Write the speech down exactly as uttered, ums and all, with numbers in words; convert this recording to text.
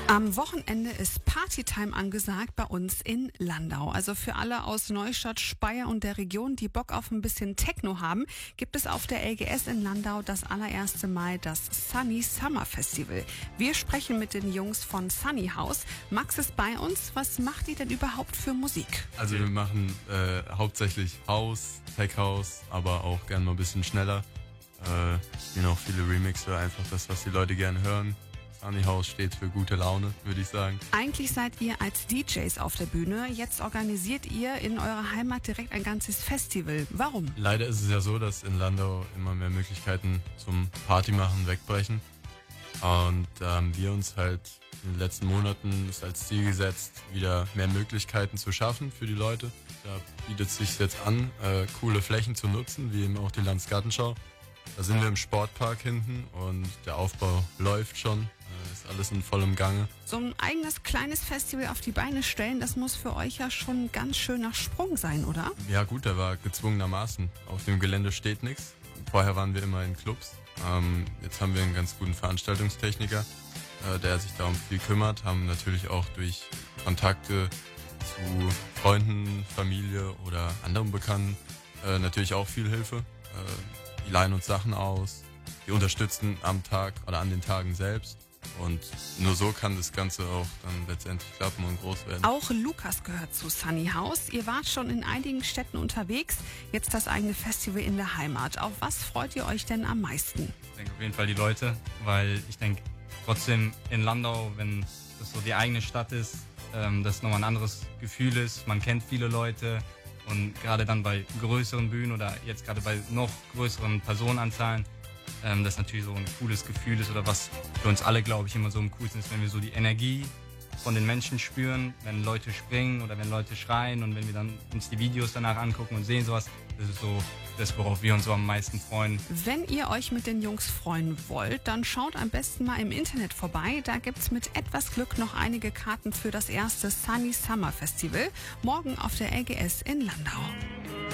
Am Wochenende ist Partytime angesagt bei uns in Landau. Also für alle aus Neustadt, Speyer und der Region, die Bock auf ein bisschen Techno haben, gibt es auf der L G S in Landau das allererste Mal das Sunny Summer Festival. Wir sprechen mit den Jungs von Sunny House. Max ist bei uns. Was macht ihr denn überhaupt für Musik? Also wir machen äh, hauptsächlich House, Tech House, aber auch gerne mal ein bisschen schneller. Äh, spielen auch viele Remixer, einfach das, was die Leute gerne hören. Sunny House steht für gute Laune, würde ich sagen. Eigentlich seid ihr als D Js auf der Bühne. Jetzt organisiert ihr in eurer Heimat direkt ein ganzes Festival. Warum? Leider ist es ja so, dass in Landau immer mehr Möglichkeiten zum Partymachen wegbrechen. Und da haben wir uns halt in den letzten Monaten als Ziel gesetzt, wieder mehr Möglichkeiten zu schaffen für die Leute. Da bietet es sich jetzt an, äh, coole Flächen zu nutzen, wie eben auch die Landesgartenschau. Da sind wir im Sportpark hinten und der Aufbau läuft schon, äh, ist alles in vollem Gange. So ein eigenes kleines Festival auf die Beine stellen, das muss für euch ja schon ein ganz schöner Sprung sein, oder? Ja gut, da war gezwungenermaßen. Auf dem Gelände steht nichts. Vorher waren wir immer in Clubs. Ähm, jetzt haben wir einen ganz guten Veranstaltungstechniker, äh, der sich darum viel kümmert. Haben natürlich auch durch Kontakte zu Freunden, Familie oder anderen Bekannten äh, natürlich auch viel Hilfe. Äh, Die leihen uns Sachen aus, die unterstützen am Tag oder an den Tagen selbst. Und nur so kann das Ganze auch dann letztendlich klappen und groß werden. Auch Lukas gehört zu Sunny House. Ihr wart schon in einigen Städten unterwegs, jetzt das eigene Festival in der Heimat. Auf was freut ihr euch denn am meisten? Ich denke auf jeden Fall die Leute, weil ich denke trotzdem in Landau, wenn das so die eigene Stadt ist, ähm, das nochmal ein anderes Gefühl ist. Man kennt viele Leute. Und gerade dann bei größeren Bühnen oder jetzt gerade bei noch größeren Personenanzahlen, ähm, das natürlich so ein cooles Gefühl ist oder was für uns alle, glaube ich, immer so am coolsten ist, wenn wir so die Energie von den Menschen spüren, wenn Leute springen oder wenn Leute schreien und wenn wir dann uns die Videos danach angucken und sehen sowas, das ist so das, worauf wir uns so am meisten freuen. Wenn ihr euch mit den Jungs freuen wollt, dann schaut am besten mal im Internet vorbei. Da gibt's mit etwas Glück noch einige Karten für das erste Sunny Summer Festival. Morgen auf der L G S in Landau.